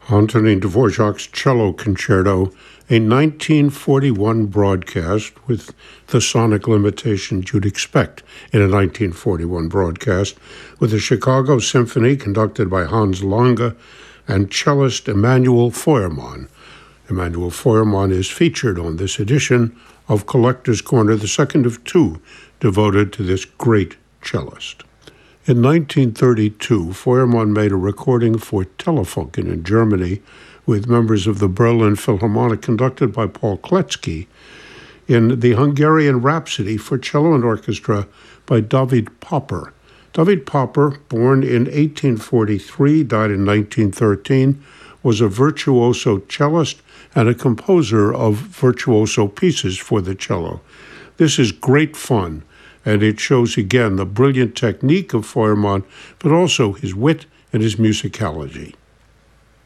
Antonin Dvorak's Cello Concerto, a 1941 broadcast with the sonic limitations you'd expect in a 1941 broadcast, with the Chicago Symphony conducted by Hans Lange and cellist Emanuel Feuermann. Emanuel Feuermann is featured on this edition of Collector's Corner, the second of two devoted to this great cellist. In 1932, Feuermann made a recording for Telefunken in Germany with members of the Berlin Philharmonic conducted by Paul Kletzky in the Hungarian Rhapsody for cello and orchestra by David Popper. David Popper, born in 1843, died in 1913, was a virtuoso cellist and a composer of virtuoso pieces for the cello. This is great fun, and it shows again the brilliant technique of Feuermann, but also his wit and his musicality.